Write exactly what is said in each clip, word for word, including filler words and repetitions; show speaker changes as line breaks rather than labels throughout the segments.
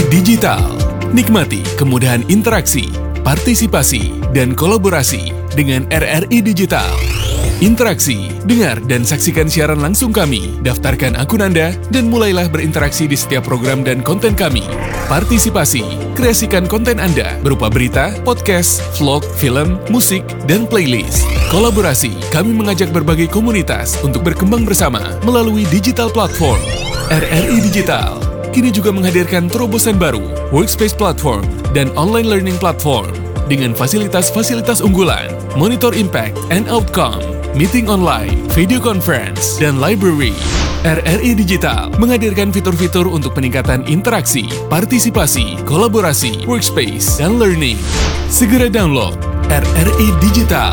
Digital. Nikmati kemudahan interaksi, partisipasi, dan kolaborasi dengan R R I Digital. Interaksi, dengar dan saksikan siaran langsung kami, daftarkan akun Anda, dan mulailah berinteraksi di setiap program dan konten kami. Partisipasi, kreasikan konten Anda berupa berita, podcast, vlog, film, musik, dan playlist. Kolaborasi, kami mengajak berbagai komunitas untuk berkembang bersama melalui digital platform. R R I Digital kini juga menghadirkan terobosan baru, workspace platform, dan online learning platform dengan fasilitas-fasilitas unggulan, monitor impact and outcome, meeting online, video conference, dan library. R R I Digital menghadirkan fitur-fitur untuk peningkatan interaksi, partisipasi, kolaborasi, workspace, dan learning. Segera download R R I Digital.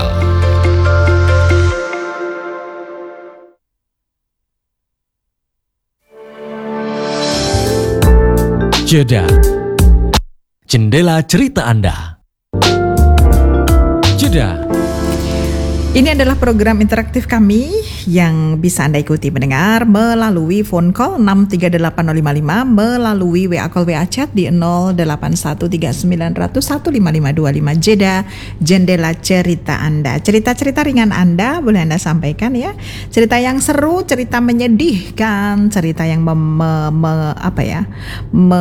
Jeda. Jendela cerita Anda. Jeda.
Ini adalah program interaktif kami yang bisa Anda ikuti mendengar melalui phone call enam tiga delapan nol lima lima, melalui W A call W A chat di nol delapan satu tiga sembilan nol nol satu lima lima dua lima. Jeda, jendela cerita Anda. Cerita-cerita ringan Anda boleh Anda sampaikan ya. Cerita yang seru, cerita menyedihkan, cerita yang mem, me, me, apa ya? Me,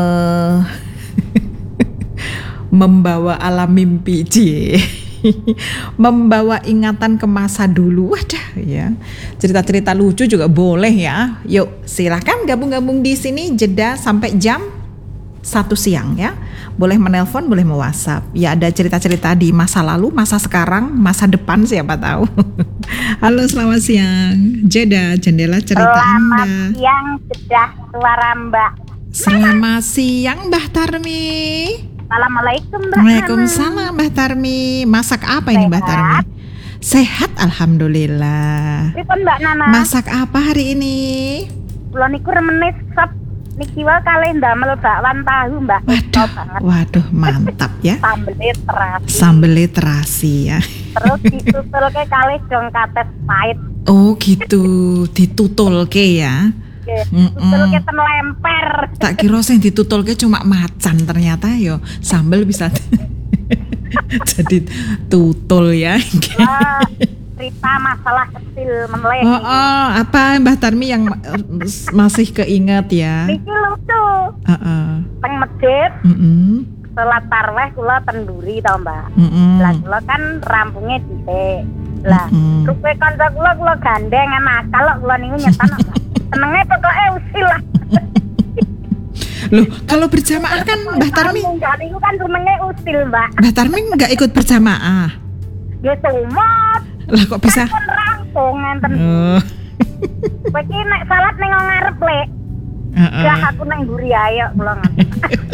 membawa alam mimpi, cie. Membawa ingatan ke masa dulu, wadah ya. Cerita-cerita lucu juga boleh ya. Yuk silahkan gabung-gabung di sini. Jeda sampai jam satu siang ya. Boleh menelpon, boleh me-WhatsApp. Ya ada cerita-cerita di masa lalu, masa sekarang, masa depan siapa tahu. Halo selamat siang. Jeda, jendela cerita
Selamat
Anda.
Selamat siang, Jedah suara Mbak.
Selamat siang Mbah Tarmi.
Assalamualaikum Mbak.
Waalaikumsalam Mbah Tarmi. Masak apa ini Mbah Tarmi? Sehat alhamdulillah.
Pripun Mbak Nana?
Masak apa hari ini?
Kula niku remenis sop niki wae kalih ndamel bakwan tahu Mbak.
Waduh, waduh mantap ya.
Sambele terasi.
Sambele terasi ya.
Terus ditutulke kalih dong kates pahit.
Oh gitu, ditutulke ya.
Tutulke ten lemper.
Tak kira sing ditutulke cuma macan, ternyata yo sambel bisa jadi tutul ya.
Wah, cerita masalah kecil meneleh.
Oh, oh, apa Mbah Tarmi yang masih keinget ya?
Niki lucu.
Heeh.
Teng masjid.
Heeh.
Salat tarawih kula tenduri tau Mbak.
Mm-mm.
Lah kula kan rampungnya dhisik. Lah
Mm-mm.
rupe kanca kula kula gandeng anak kalau kula niku nyetan Mbak. Senenge pokoke usil lah.
Loh, kalau berjamaah kan Mbah Tarmi,
Enggak niku kan senenge usil Mbak.
Mbah Tarmi nggak ikut berjamaah.
Ya sumat.
Lah kok bisa?
Kan rampung ngenten.
Oh.
Kowe iki nek salat ning ngarep lek.
Heeh.
Dah aku nang mburi ayo kula ngoten.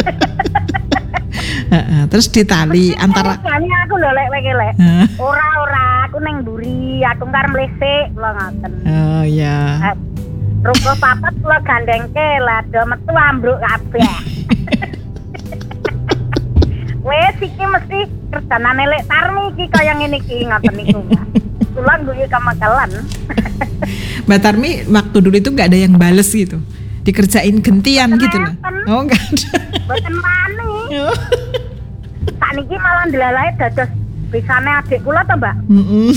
Heeh, terus ditali antara
Jane aku lho lek kowe lek.
Hah?
Ora ora aku nang mburi, aku ngar mlesek kula ngoten.
Oh ya.
Ruko papat kula gandengke lah do metu ambruk kabeh. Wes iki mesti kerjanane lek Tarmi iki kaya ngene iki ngoten niku. Kula guyu kamakalan.
Mbak Tarmi waktu dulu itu nggak ada yang bales gitu, dikerjain gentian gitu loh. Oh nggak ada.
Boten wani. Sakniki malah ndelalae dados bisane adik kula to, Mbak.
Heeh.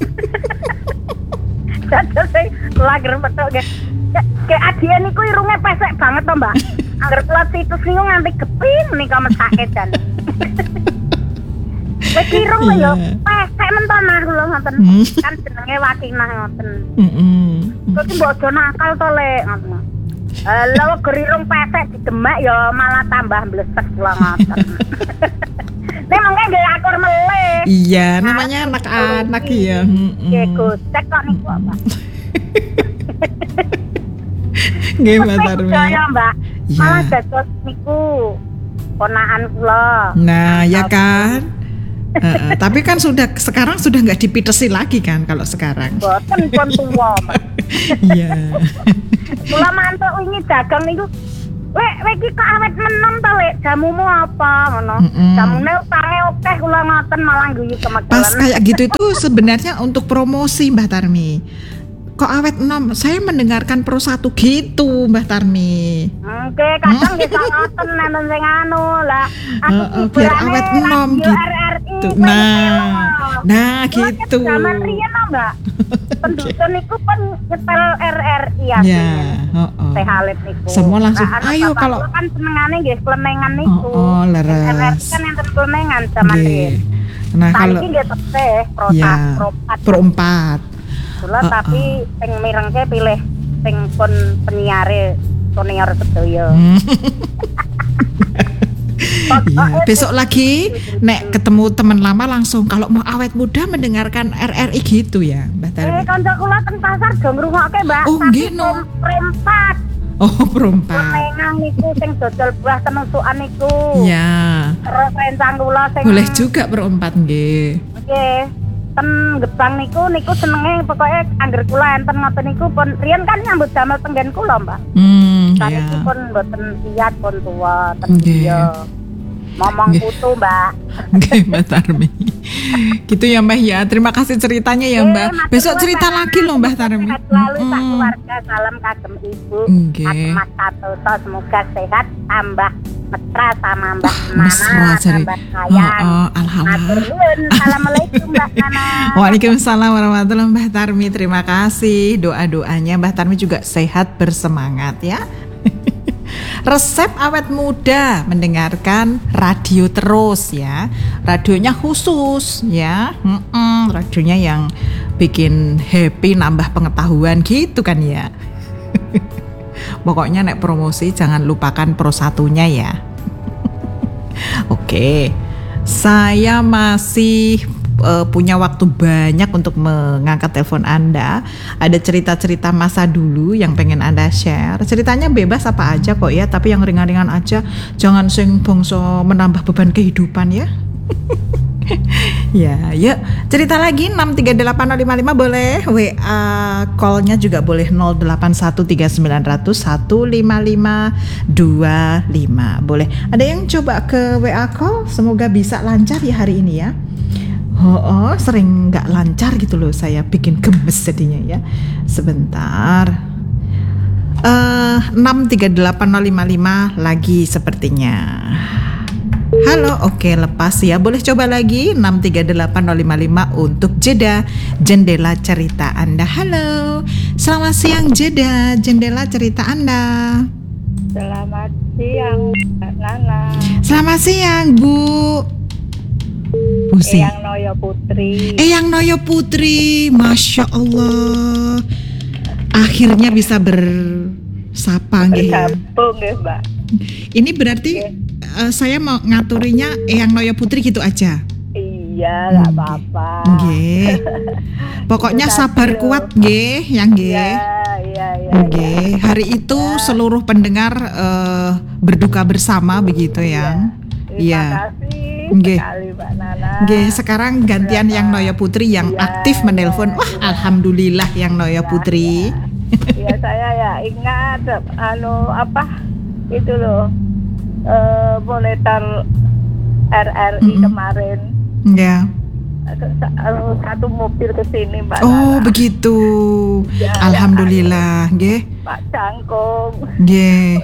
Dados sing lager metok nggih. Kayak adike niku irunge pesek banget to, Mbak. Angger kula situs niku nganti geping nika mesake dan. Wis irung lho yo, pesek menton nah kula ngoten. Kan jenenge wakinah ngoten.
Heeh.
Kok mbok aja nakal to, Lek, ngoten. Eh, lha gerirung pesek didemak ya malah tambah mblesek kula ngoten. Nek mengke nggih akur meleh.
Iya, namanya anak-anak ya.
Nggih gocek kok niku, Mbak.
Nggih Mbak Tarmi.
Ya, Mbak.
Iya.
Malah dados niku ponakan kula.
Nah, ya kan. Uh, tapi kan sudah sekarang sudah nggak dipitesi lagi kan kalau sekarang.
Boten pun tuwa, Mbak.
Iya.
Kula mantuk wingi dagang niku. Lek, lek iki kok awet menom to, Lek. Jamumu apa ngono?
Mm-mm.
Jamune utange akeh kula ngoten malah guyu kemegelan.
Pas kayak gitu itu sebenarnya untuk promosi Mbah Tarmi. kok awet enom? Saya mendengarkan Pro satu gitu, Mbah Tarmi.
Oke, kadang bisa ngoten nenten sing anu lah. Aku
Heeh, biar awet enom gitu.
R R I.
Nah, nah gitu.
Zaman riyen lho, Mbak. Penduduk niku pun nyetel R R I ya.
Ya, heeh.
Teh Halid niku.
Semua langsung,
Nah,
ayo
bapak
kalau
kula kan senengane nggih klemengan niku.
Oh, oh, leres.
R R I kan enten klemengan zaman
Nggih.
riyen.
Nah,
Saiki
kalau
nggih teh pro
ya,
pro empat.
Pro empat.
Kula
Uh-uh.
tapi sing mirengke pilih sing pun penyiare senior sedaya.
Hmm. Iya, besok lagi nek ketemu teman lama langsung kalau mau awet muda mendengarkan R R I gitu ya, Mbak
Eh,
Tarmi.
kanca kula teng pasar do ngrungokke, Mbak.
Oh,
Tapi
nggih, no.
Perempat.
Oh, Pro empat.
Menengang niku sing dodol buah tenusukan niku.
Ya,
Terus rencang kula sing
boleh juga Pro empat nggih.
Nggih. Ten Gebang niku niku senenge pokoke angger kula enten ngoten niku pun riyen kan nyambut damel tenggen kula, Mbak.
Hmm,
Saniki
ya.
pun mboten siat pun tuwa ten
Nggih.
dia. Momong
Nggih.
putu, Mbak.
Oke, Mbak Tarmi. Gitu ya, Mbak ya. Terima kasih ceritanya ya, Mbak.
Eh, matur
Besok
nuwun,
cerita
Mbak.
lagi loh, Mbak Tarmi.
Sehat selalu sak
Mm-mm.
keluarga, salam kagem Ibu.
Nggih.
Kagem Mas Katoso, semoga sehat, tambah mesra sama Mbak Nana,
Mesra jadi.
tambah sayang.
Oh, oh,
Matur
alhamdulillah.
nuwun. Assalamualaikum Mbak Nana.
Waalaikumsalam warahmatullahi wabarakatuh, Mbah Tarmi. Terima kasih doa-doanya. Mbah Tarmi juga sehat bersemangat ya. Resep awet muda mendengarkan radio terus ya. Radionya khusus ya. Mm-mm, radionya yang bikin happy, nambah pengetahuan gitu kan ya. Pokoknya nek promosi jangan lupakan Pro satunya ya. Oke. Saya masih uh, punya waktu banyak untuk mengangkat telepon Anda. Ada cerita-cerita masa dulu yang pengen Anda share. Ceritanya bebas apa aja kok ya, tapi yang ringan-ringan aja. Jangan sing bongso menambah beban kehidupan ya. Ya, yuk cerita lagi enam tiga delapan nol lima lima boleh. W A call-nya juga boleh nol delapan satu tiga sembilan nol nol satu lima lima dua lima. Boleh. Ada yang coba ke W A call? Semoga bisa lancar ya hari ini ya. Oh, oh sering nggak lancar gitu loh, saya bikin gemes jadinya ya. Sebentar. Uh, enam tiga delapan nol lima lima lagi sepertinya. Halo, oke lepas ya. Boleh coba lagi enam tiga delapan nol lima lima untuk jeda jendela cerita Anda. Halo, selamat siang jeda jendela cerita Anda.
Selamat siang Mbak Nana.
Selamat siang Bu. Pusi.
Eyang Noyo Putri.
Eyang Noyo Putri, Masya Allah. Akhirnya bisa bersapa nggih ya.
Bergabung nggih, Mbak.
Ini berarti uh, saya mau ngaturinya Eyang Noyo Putri gitu aja.
Iya, enggak apa-apa.
Nggih. Pokoknya
Itu
sabar
tadi,
kuat nggih, yang nggih.
Iya, iya, iya.
Nggih. Hari itu seluruh pendengar uh, berduka bersama begitu ya.
Terima
Iya.
kasih
Nggih.
sekali Mbak Nana.
Nggih, sekarang gantian yang Noyo Putri yang
Iya,
aktif menelpon. Wah, alhamdulillah yang Noyo Putri.
Iya, saya ya ingat anu apa itu loh. Eh monetar R R I
Mm-mm.
kemarin.
Ya.
Anu, satu mobil ke sini Mbak
Oh,
Nana.
begitu.
Ya,
Alhamdulillah, nggih.
Pak Cangkong.
Nggih.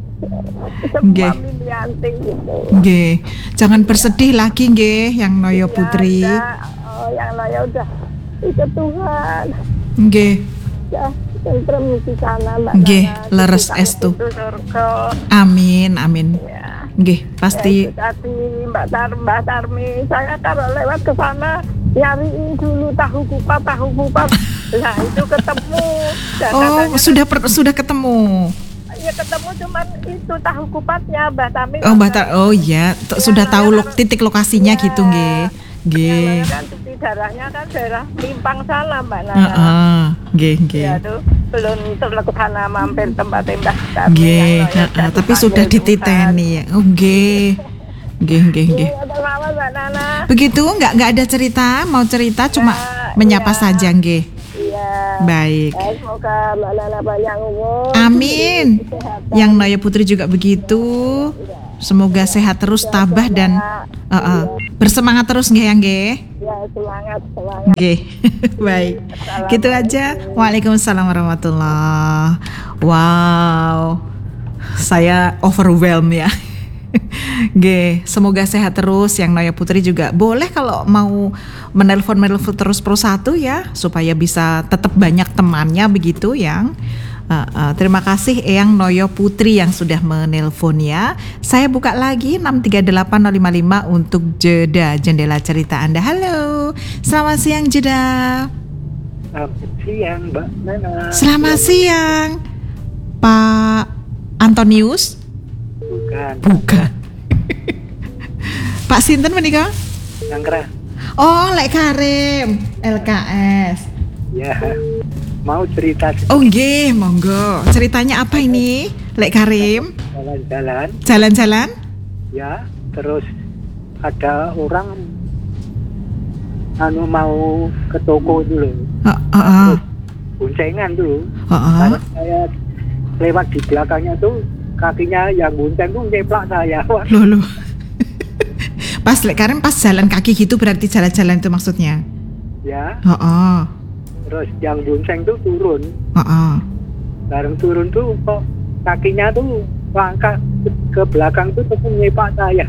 Semua
Nggih.
milianti gitu.
Nggih. Jangan bersedih lagi nggih yang Noyo Putri.
Ya, oh, yang Noyo udah itu Tuhan.
Nggih.
Ya, tentrem di sana Mbak
Nggih,
Nana.
leres
Kita
estu.
itu surga.
Amin, amin.
Ya.
Nggih, pasti.
Ya, itu tadi Mbak Tar, Mbak Tarmi, saya kalau lewat ke sana nyariin dulu tahu kupat, tahu kupat. Nah itu ketemu. Dan
Oh,
katanya,
sudah per- sudah ketemu.
ya ketemu cuman itu tahu kupatnya Mbak Tarmi.
Oh, Mbak Tar- oh iya, T- sudah tahu lo- titik lokasinya gitu nggih. Nggih.
Yang kan di daerahnya kan daerah Limpang sana Mbak Nana.
Heeh, nggih, nggih.
Ya tuh belum terlaksana mampir tempat Mbak Tarmi.
Nggih,
yang Noyo
heeh,
jatuh
tapi
panggil
sudah
Tuhan.
dititeni ya. Oh, nggih. Nggih, nggih, nggih.
Iya, terlalu Mbak Nana.
Begitu nggak nggak ada cerita, mau cerita cuma
Ya,
menyapa
ya.
saja nggih.
Iya.
Baik.
Eh, semoga Mbak Nana banyak umur.
Amin.
Kesehatan.
Yang Noyo Putri juga begitu. Semoga sehat terus, tabah dan uh, uh, bersemangat terus nggih ya nggih.
Ya, semangat, semangat.
Oke, baik. Gitu aja. Waalaikumsalam warahmatullahi. Wow, saya overwhelmed ya. G, semoga sehat terus. Yang Noya Putri juga boleh kalau mau menelpon-menelpon terus pro satu ya, supaya bisa tetap banyak temannya begitu yang. Uh, uh, terima kasih Eyang Noyo Putri yang sudah menelpon ya. Saya buka lagi enam tiga delapan nol lima lima untuk jeda jendela cerita Anda. Halo, selamat siang Jeda.
Selamat siang Mbak Nana.
Selamat siang Pak Antonius.
Bukan.
Bukan. Pak Sinten menikah?
Sangkra.
Oh, Lek Karim L K S.
Ya. Mau cerita
Oh nggih, monggo. Ceritanya apa ini, Lek Karim?
jalan-jalan.
Jalan-jalan?
Ya. Terus ada orang anu mau ke toko dulu.
Oh, oh, oh.
Boncengan dulu.
Oh, oh.
Karena saya lewat di belakangnya tuh kakinya yang bonceng tuh nyeplak saya. Wah,
Loh, loh. Pas Lek Karim pas jalan kaki gitu berarti jalan-jalan itu maksudnya.
ya.
Oh, oh.
Terus yang bonceng tuh turun.
Oh, oh.
Bareng turun tuh kok kakinya tuh langkah ke belakang tuh terus nyepak saya.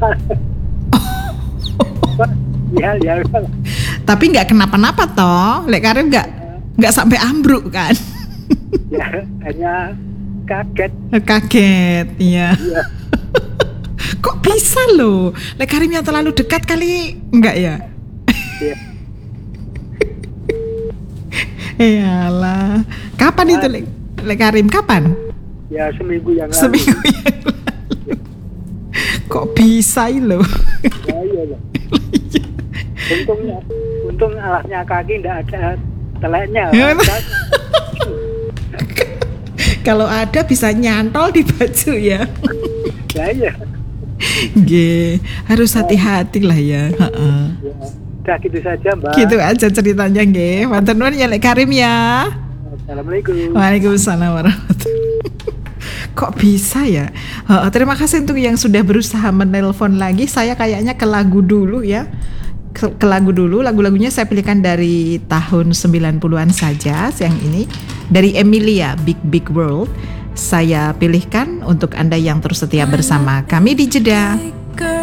ya ya.
Tapi nggak kenapa-napa toh, Lek Karim nggak nggak sampai ambruk kan?
Ya hanya kaget.
Kaget, iya.
Ya.
Kok bisa loh? Lek Karim yang terlalu dekat kali, enggak ya?
Ya.
Iyalah. Kapan itu Lek, Lek Karim? Kapan?
Ya seminggu yang lalu.
Seminggu yang lalu. Kok bisa loh?
Ya, iya, ya. Untungnya, untung alasnya kaki nggak ada teleknya.
Ya, kalau ada bisa nyantol di baju ya.
Ya iya.
G, harus hati-hati lah ya. Heeh.
Ya. Udah gitu saja Mbak.
Gitu aja ceritanya G. Mantan nuwun ya Lek Karim ya.
Assalamualaikum.
Waalaikumsalam warahmatullahi. Kok bisa ya? Heeh, terima kasih untuk yang sudah berusaha menelpon lagi. Saya kayaknya ke lagu dulu ya. Ke, ke lagu dulu. Lagu-lagunya saya pilihkan dari tahun sembilan puluhan saja. Yang ini dari Emilia, Big Big World. Saya pilihkan untuk Anda yang terus setia bersama kami di Jeda.